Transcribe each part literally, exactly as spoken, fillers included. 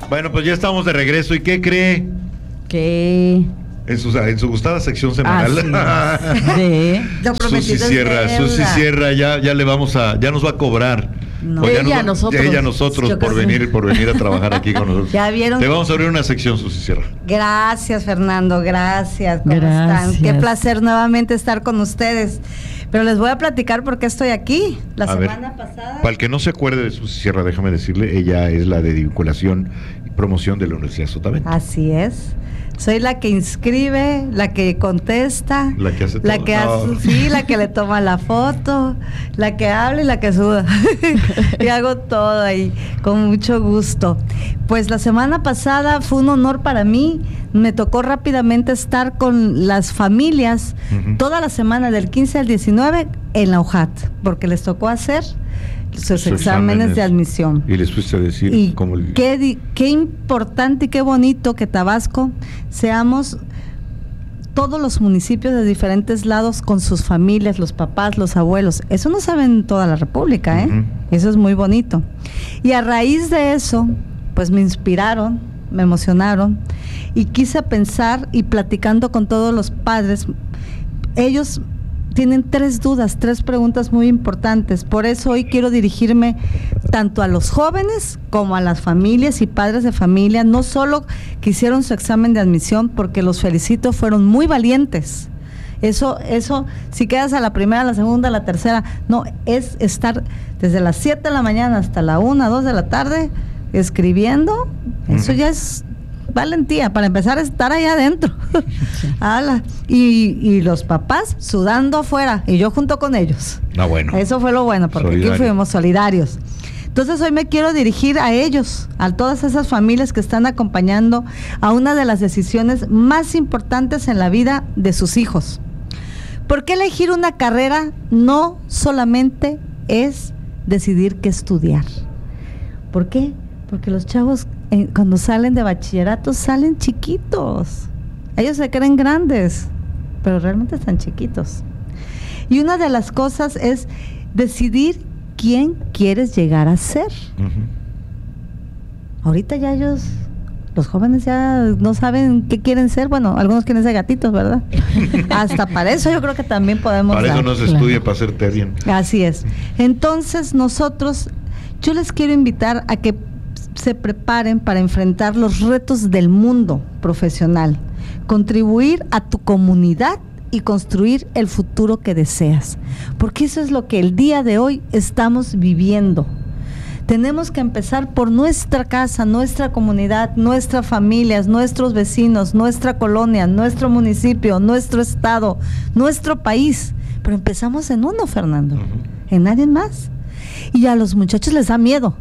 Bueno, pues ya estamos de regreso. ¿Y qué cree? ¿Qué? En su, en su gustada sección semanal. Ah, sí. Susi Sierra, Susi Sierra, ya, ya le vamos a, ya nos va a cobrar. No. Pues Ella, ya nos, nosotros. Ella, nosotros, por venir, por venir a trabajar aquí con nosotros. ¿Ya vieron? Te vamos a abrir una sección, Susi Sierra. Gracias, Fernando, gracias. ¿Cómo Gracias. están? Qué placer nuevamente estar con ustedes. Pero les voy a platicar por qué estoy aquí. La A semana ver, pasada. Para el que no se acuerde de Susi Sierra, déjame decirle, ella es la de vinculación y promoción de la Universidad Sotavento. Así es. Soy la que inscribe, la que contesta, La que hace la todo. que No. hace, sí, la que le toma la foto, la que habla y la que suda. Y hago todo ahí, con mucho gusto. Pues la semana pasada fue un honor para mí. Me tocó rápidamente estar con las familias Ujú. toda la semana del quince al diecinueve en la U J A T, porque les tocó hacer sus, Sus exámenes, exámenes. de admisión. Y les fuiste a decir Y cómo el- qué, di- qué importante y qué bonito que Tabasco seamos todos los municipios de diferentes lados con sus familias, los papás, los abuelos. Eso no sabe en toda la República, ¿eh? Ujú. Eso es muy bonito. Y a raíz de eso, pues me inspiraron, me emocionaron y quise pensar y platicando con todos los padres, ellos tienen tres dudas, tres preguntas muy importantes. Por eso hoy quiero dirigirme tanto a los jóvenes como a las familias y padres de familia, no solo que hicieron su examen de admisión, porque los felicito, fueron muy valientes. Eso, eso, si quedas a la primera, a la segunda, a la tercera, no, es estar desde las siete de la mañana hasta la una, dos de la tarde escribiendo, eso Ujú. ya es valentía, para empezar a estar allá adentro. Ala. Y, y los papás sudando afuera, y yo junto con ellos. Ah, bueno. Eso fue lo bueno, porque Solidario. aquí fuimos solidarios. Entonces hoy me quiero dirigir a ellos, a todas esas familias que están acompañando a una de las decisiones más importantes en la vida de sus hijos. ¿Por qué elegir una carrera no solamente es decidir qué estudiar? ¿Por qué? Porque los chavos eh, cuando salen de bachillerato salen chiquitos. Ellos se creen grandes, pero realmente están chiquitos. Y una de las cosas es decidir quién quieres llegar a ser. Ujú. Ahorita ya ellos, los jóvenes ya no saben qué quieren ser. Bueno, algunos quieren ser gatitos, ¿verdad? Hasta para eso yo creo que también podemos Para eso dar. no se claro. estudia, para ser terrien. Así es. Entonces nosotros, yo les quiero invitar a que se preparen para enfrentar los retos del mundo profesional, contribuir a tu comunidad y construir el futuro que deseas, porque eso es lo que el día de hoy estamos viviendo. Tenemos que empezar por nuestra casa, nuestra comunidad, nuestras familias, nuestros vecinos, nuestra colonia, nuestro municipio, nuestro estado, nuestro país. Pero empezamos en uno, Fernando, Ujú. en nadie más. Y a los muchachos les da miedo.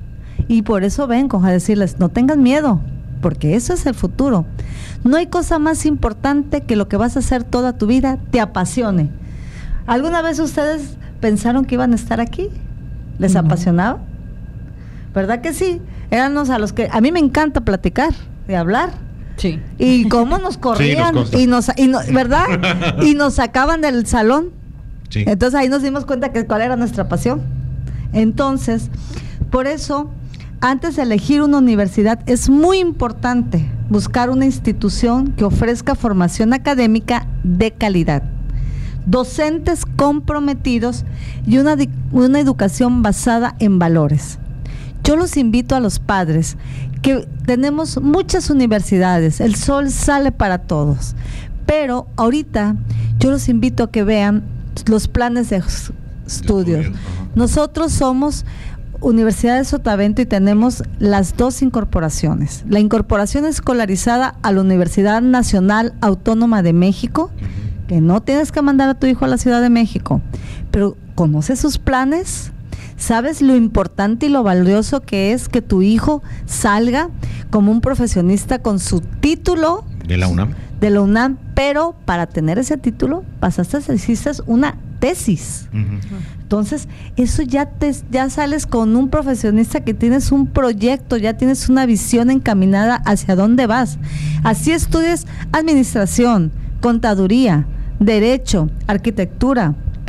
Y por eso vengo a decirles, no tengan miedo, porque eso es el futuro. No hay cosa más importante que lo que vas a hacer toda tu vida te apasione. ¿Alguna vez ustedes pensaron que iban a estar aquí? ¿Les No. apasionaba? ¿Verdad que sí? Éramos a los que, a mí me encanta platicar y hablar. Sí. Y cómo nos corrían, consta. y nos, y no- ¿verdad? Y nos sacaban del salón. Sí. Entonces ahí nos dimos cuenta que cuál era nuestra pasión. Entonces, por eso, antes de elegir una universidad, es muy importante buscar una institución que ofrezca formación académica de calidad, docentes comprometidos y una, di- una educación basada en valores. Yo los invito a los padres, que tenemos muchas universidades, el sol sale para todos, pero ahorita yo los invito a que vean los planes de s- estudios. Estudios, ajá. Nosotros somos Universidad de Sotavento y tenemos las dos incorporaciones. La incorporación escolarizada a la Universidad Nacional Autónoma de México, Ujú. que no tienes que mandar a tu hijo a la Ciudad de México, pero conoces sus planes, sabes lo importante y lo valioso que es que tu hijo salga como un profesionista con su título De la UNAM. de la UNAM, pero para tener ese título pasaste, hiciste una tesis. Ujú. Entonces, eso ya te ya sales con un profesionista que tienes un proyecto, ya tienes una visión encaminada hacia dónde vas. Así estudies administración, contaduría, derecho, arquitectura,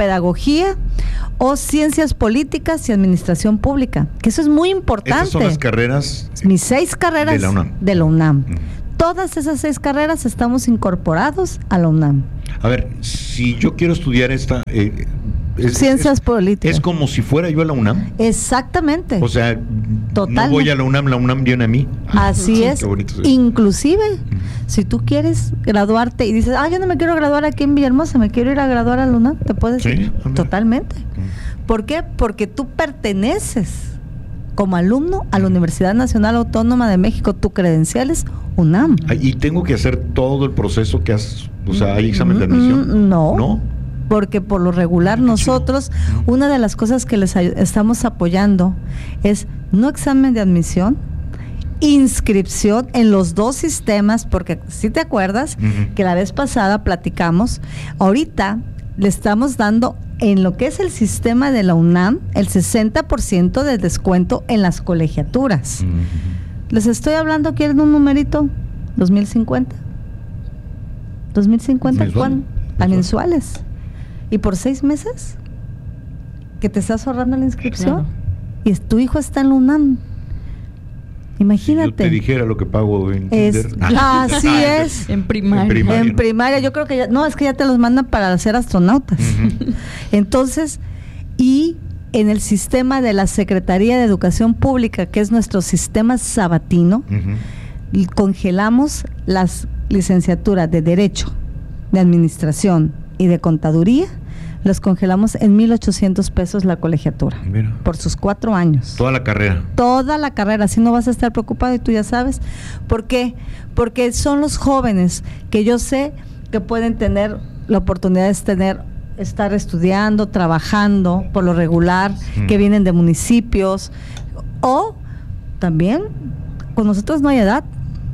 pedagogía o ciencias políticas y administración pública, que eso es muy importante. Esas son las carreras. Mis seis carreras de la UNAM. De la UNAM. Uh-huh. Todas esas seis carreras estamos incorporados a la UNAM. A ver, si yo quiero estudiar esta... Eh, es, Ciencias es, políticas. Es como si fuera yo a la UNAM. Exactamente. O sea, Totalmente. No voy a la UNAM, la UNAM viene a mí. Así Sí, es. qué bonito es. Inclusive, Uh-huh. si tú quieres graduarte y dices, ah, yo no me quiero graduar aquí en Villahermosa, me quiero ir a graduar a la UNAM, te puedes Sí, ir. ah, mira. Totalmente. Uh-huh. ¿Por qué? Porque tú perteneces como alumno a la Universidad Nacional Autónoma de México, tu credencial es UNAM. Ah, y tengo que hacer todo el proceso que has, o sea, ¿hay examen de admisión? Mm, No. ¿No? Porque por lo regular Ah, nosotros, chido. una de las cosas que les ay- estamos apoyando es no examen de admisión, inscripción en los dos sistemas, porque si te acuerdas Uh-huh. que la vez pasada platicamos, ahorita le estamos dando en lo que es el sistema de la UNAM el sesenta por ciento de descuento en las colegiaturas. Uh-huh. Les estoy hablando, ¿quieren un numerito? ¿dos mil cincuenta? ¿dos mil cincuenta? Mensual. ¿Cuándo? A mensuales. ¿Y por seis meses? ¿Que te estás ahorrando la inscripción? Claro. Y es- tu hijo está en la UNAM. Si Imagínate. yo te dijera lo que pago en Es- Kinder. así es. En primaria. En primaria. En primaria, yo creo que ya, no, es que ya te los mandan para ser astronautas. Ujú. Entonces, y en el sistema de la Secretaría de Educación Pública, que es nuestro sistema sabatino, Ujú. y congelamos las licenciaturas de Derecho, de Administración y de Contaduría, los congelamos en mil ochocientos pesos la colegiatura, Mira. por sus cuatro años. Toda la carrera. Toda la carrera, así no vas a estar preocupado y tú ya sabes. ¿Por qué? Porque son los jóvenes que yo sé que pueden tener la oportunidad de tener, estar estudiando, trabajando por lo regular, Mm. que vienen de municipios, o también con nosotros no hay edad.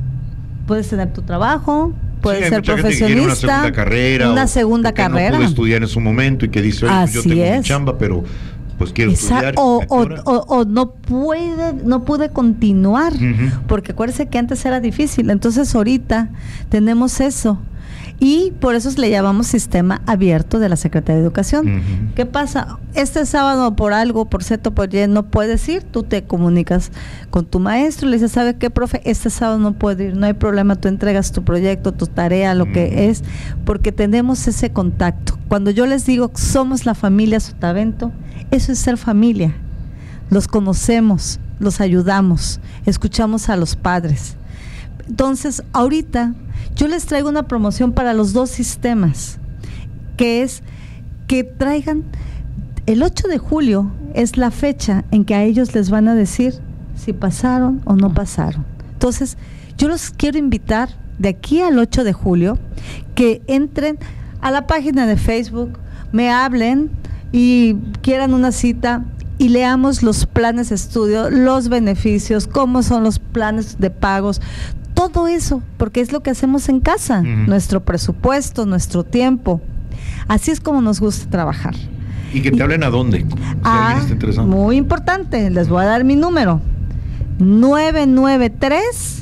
Puedes tener tu trabajo, puedes Sí, hay ser mucha gente que quiere profesionista, una segunda carrera. una o- segunda o que carrera. No pudo estudiar en su momento y que dice, oye, pues yo Así tengo mi es. chamba, pero pues quiero Exacto, estudiar. o, ¿a qué o, hora? o- o no puede, no pude continuar, Ujú. porque acuérdese que antes era difícil, entonces ahorita tenemos eso, y por eso le llamamos sistema abierto de la Secretaría de Educación. Ujú. ¿Qué pasa? Este sábado por algo, por Z, por Y, no puedes ir, tú te comunicas con tu maestro, le dices, ¿sabe qué, profe? Este sábado no puedo ir, no hay problema, tú entregas tu proyecto, tu tarea, lo Mm. que es, porque tenemos ese contacto. Cuando yo les digo, somos la familia Sotavento, eso es ser familia. Los conocemos, los ayudamos, escuchamos a los padres. Entonces, ahorita yo les traigo una promoción para los dos sistemas, que es que traigan, el ocho de julio es la fecha en que a ellos les van a decir si pasaron o no pasaron. Entonces, yo los quiero invitar de aquí al ocho de julio que entren a la página de Facebook, me hablen y quieran una cita y leamos los planes de estudio, los beneficios, cómo son los planes de pagos, todo eso, porque es lo que hacemos en casa, Ujú. nuestro presupuesto, nuestro tiempo. Así es como nos gusta trabajar. Y que te hablen a dónde. Si Ah, alguien está interesado. muy importante, les voy a dar mi número. nueve nueve tres,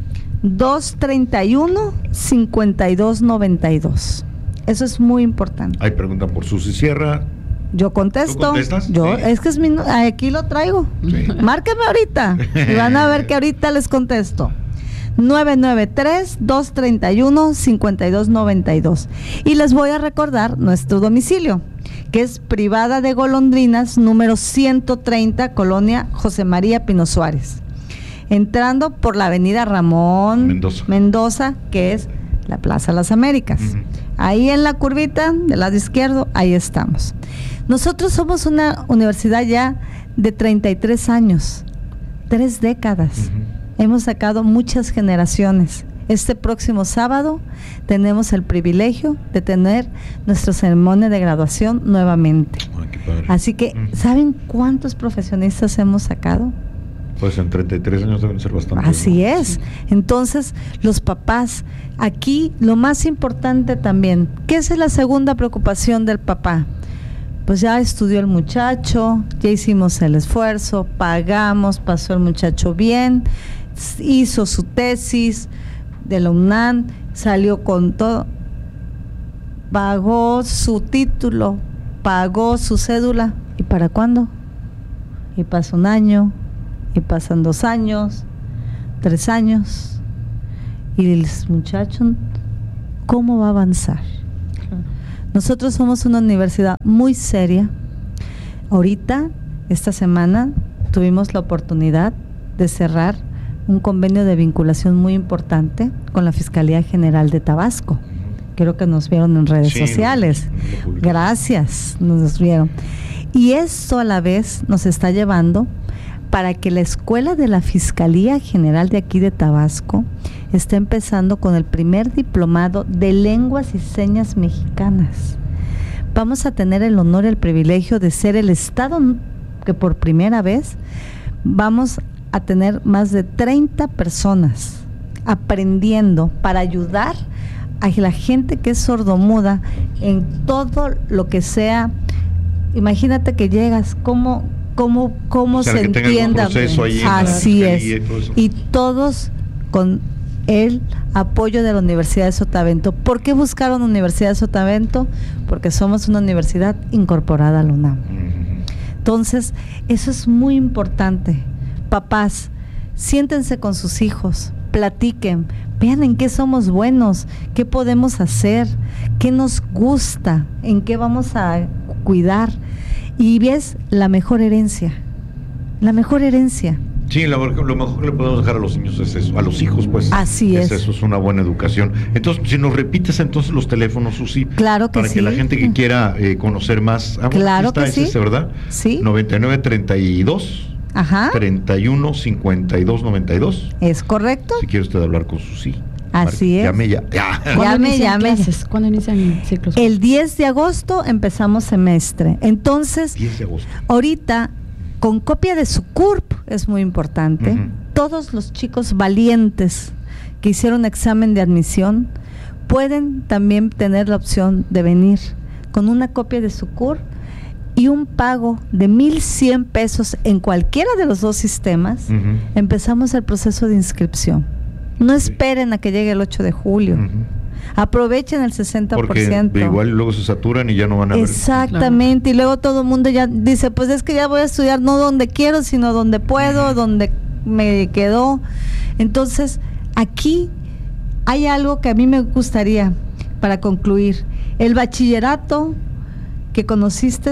dos tres uno, cinco dos nueve dos. Eso es muy importante. Ahí preguntan por Susi Sierra. Yo contesto. ¿Tú contestas? Yo, Sí. es que es mi, nu- aquí lo traigo. Sí. Márquenme ahorita y van a ver que ahorita les contesto. nueve nueve tres, dos tres uno, cinco dos nueve dos. Y les voy a recordar nuestro domicilio, que es Privada de Golondrinas, número ciento treinta, Colonia José María Pino Suárez. Entrando por la avenida Ramón Mendoza. Mendoza, que es la Plaza Las Américas. Ujú. Ahí en la curvita del lado izquierdo, ahí estamos. Nosotros somos una universidad ya de treinta y tres años, tres décadas. Ujú. Hemos sacado muchas generaciones. Este próximo sábado tenemos el privilegio de tener nuestra ceremonia de graduación nuevamente. Ay, qué padre. Así que, Ujú. ¿saben cuántos profesionistas hemos sacado? Pues en treinta y tres años deben ser bastante. Así es. Entonces, los papás, aquí lo más importante también, ¿qué es la segunda preocupación del papá? Pues ya estudió el muchacho, ya hicimos el esfuerzo, pagamos, pasó el muchacho bien, s- hizo su tesis de la UNAM, salió con todo, pagó su título, pagó su cédula. ¿Y para cuándo? Y pasa un año, y pasan dos años, tres años, y el muchacho, ¿cómo va a avanzar? Nosotros somos una universidad muy seria. Ahorita, esta semana, tuvimos la oportunidad de cerrar un convenio de vinculación muy importante con la Fiscalía General de Tabasco. Creo que nos vieron en redes sí, sociales. No, no Gracias, nos vieron. Y esto a la vez nos está llevando para que la Escuela de la Fiscalía General de aquí de Tabasco esté empezando con el primer diplomado de lenguas y señas mexicanas. Vamos a tener el honor y el privilegio de ser el estado que por primera vez vamos a tener más de treinta personas aprendiendo para ayudar a la gente que es sordomuda en todo lo que sea. Imagínate que llegas, cómo, cómo, cómo o sea, se entienda. Así es. Y, y todos con el apoyo de la Universidad de Sotavento. ¿Por qué buscaron Universidad de Sotavento? Porque somos una universidad incorporada a la UNAM. Entonces, eso es muy importante. Papás, siéntense con sus hijos, platiquen, vean en qué somos buenos, qué podemos hacer, qué nos gusta, en qué vamos a cuidar. Y ves la mejor herencia, la mejor herencia. Sí, lo, lo mejor que le podemos dejar a los niños es eso, a los hijos, pues. Así es. es. Eso es una buena educación. Entonces, si nos repites entonces los teléfonos, Susi. Claro que para sí. que la gente que quiera eh, conocer más. Ah, claro que sí. Ese, ¿verdad? Sí. noventa y nueve treinta y dos. Ajá. treinta y uno cincuenta y dos noventa y dos. ¿Es correcto? Si quiere usted hablar con Susi. Así es. Llame ya. ya. Llame, llame. ¿Cuándo inician ciclos? El diez de agosto empezamos semestre. Entonces, diez de agosto. Ahorita, con copia de su C U R P, es muy importante. Uh-huh. Todos los chicos valientes que hicieron examen de admisión pueden también tener la opción de venir con una copia de su C U R P y un pago de mil cien pesos en cualquiera de los dos sistemas. Uh-huh. Empezamos el proceso de inscripción. No esperen a que llegue el ocho de julio. Uh-huh. Aprovechen el sesenta por ciento. Porque igual luego se saturan y ya no van a ver. Exactamente, claro. Y luego todo el mundo ya dice, pues es que ya voy a estudiar no donde quiero, sino donde puedo, uh-huh. donde me quedó. Entonces, aquí hay algo que a mí me gustaría, para concluir. El bachillerato que conociste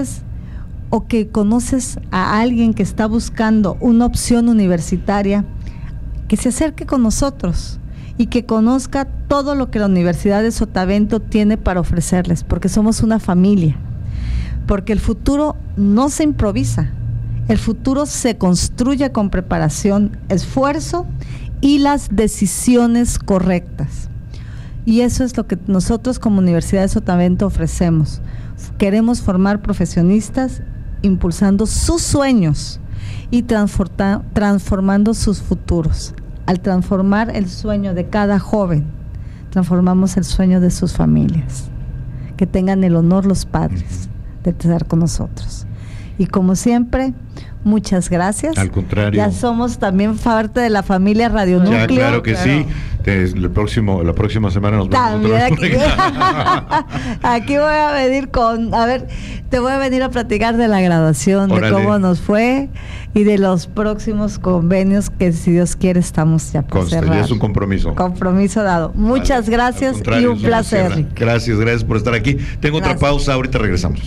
o que conoces a alguien que está buscando una opción universitaria, que se acerque con nosotros y que conozca todo lo que la Universidad de Sotavento tiene para ofrecerles, porque somos una familia, porque el futuro no se improvisa, el futuro se construye con preparación, esfuerzo y las decisiones correctas. Y eso es lo que nosotros como Universidad de Sotavento ofrecemos. Queremos formar profesionistas impulsando sus sueños y transforma, transformando sus futuros. Al transformar el sueño de cada joven, transformamos el sueño de sus familias. Que tengan el honor los padres de estar con nosotros. Y como siempre, muchas gracias. Al contrario. Ya somos también parte de la familia Radio Núcleo. Ya, claro que claro. sí. El próximo, la próxima semana nos vemos también otra vez. Aquí, aquí voy a venir con, a ver, te voy a venir a platicar de la graduación, Órale. de cómo nos fue y de los próximos convenios que, si Dios quiere, estamos ya por Conste, cerrar. Ya es un compromiso. Compromiso dado. Muchas vale. gracias y un placer. Gracias, gracias por estar aquí. Tengo gracias. otra pausa, ahorita regresamos.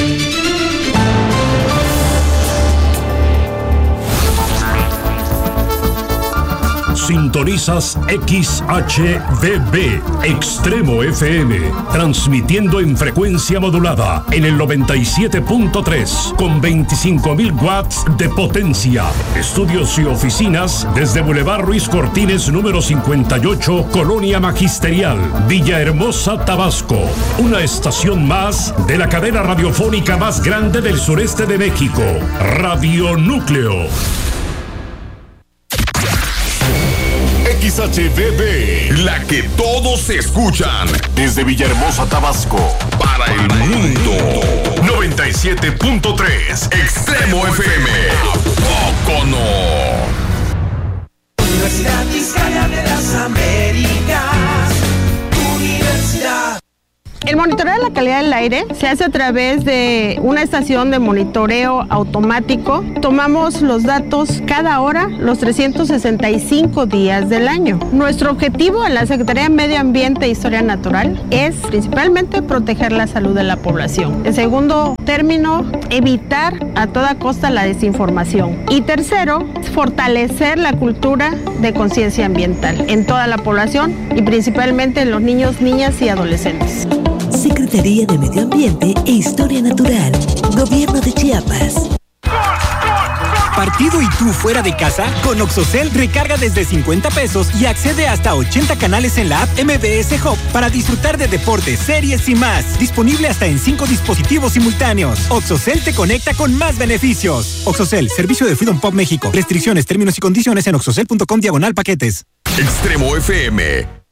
Sintonizas X H D B, Extremo F M, transmitiendo en frecuencia modulada en el noventa y siete punto tres, con veinticinco mil watts de potencia. Estudios y oficinas desde Boulevard Ruiz Cortines, número cincuenta y ocho, Colonia Magisterial, Villahermosa, Tabasco. Una estación más de la cadena radiofónica más grande del sureste de México, Radio Núcleo. X H D B, la que todos escuchan, desde Villahermosa, Tabasco, para el mundo. noventa y siete punto tres, Extremo F M. ¿A poco no? Universidad Fiscalía de las Américas, Universidad. El monitorear la calidad del aire se hace a través de una estación de monitoreo automático. Tomamos los datos cada hora, los trescientos sesenta y cinco días del año. Nuestro objetivo en la Secretaría de Medio Ambiente e Historia Natural es principalmente proteger la salud de la población. En segundo término, evitar a toda costa la desinformación. Y tercero, fortalecer la cultura de conciencia ambiental en toda la población y principalmente en los niños, niñas y adolescentes. Secretaría de Medio Ambiente e Historia Natural, Gobierno de Chiapas. ¿Partido y tú fuera de casa? Con Oxocel recarga desde cincuenta pesos y accede hasta ochenta canales en la app M B S Hub para disfrutar de deportes, series y más. Disponible hasta en cinco dispositivos simultáneos. Oxocel te conecta con más beneficios. Oxocel, servicio de Freedom Pop México. Restricciones, términos y condiciones en oxocel punto com diagonal paquetes. Extremo F M.